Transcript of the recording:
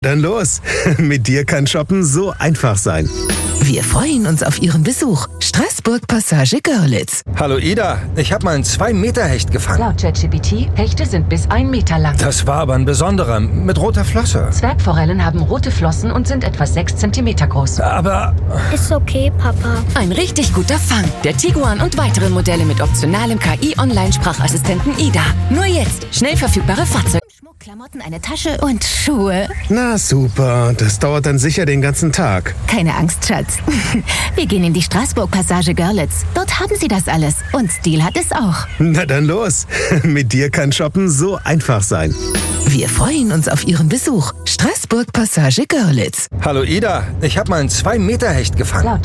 Dann los. Mit dir kann Shoppen so einfach sein. Wir freuen uns auf Ihren Besuch. Straßburg Passage Görlitz. Hallo Ida, ich habe mal einen 2-Meter-Hecht gefangen. Laut ChatGPT, Hechte sind bis 1 Meter lang. Das war aber ein besonderer, mit roter Flosse. Zwergforellen haben rote Flossen und sind etwa 6 Zentimeter groß. Aber Ist okay, Papa. Ein richtig guter Fang. Der Tiguan und weitere Modelle mit optionalem KI-Online-Sprachassistenten Ida. Nur jetzt. Schnell verfügbare Fahrzeuge. Schmuck, Klamotten, eine Tasche und Schuhe. Na super, das dauert dann sicher den ganzen Tag. Keine Angst, Schatz. Wir gehen in die Straßburg Passage Görlitz. Dort haben Sie das alles. Und Stil hat es auch. Na dann los. Mit dir kann Shoppen so einfach sein. Wir freuen uns auf Ihren Besuch. Straßburg Passage Görlitz. hallo Ida, ich habe mal einen 2-Meter-Hecht gefangen. Laut